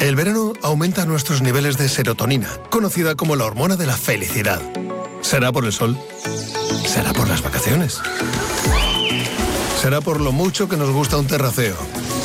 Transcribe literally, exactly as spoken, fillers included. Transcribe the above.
El verano aumenta nuestros niveles de serotonina, conocida como la hormona de la felicidad. ¿Será por el sol? ¿Será por las vacaciones? ¿Será por lo mucho que nos gusta un terraceo?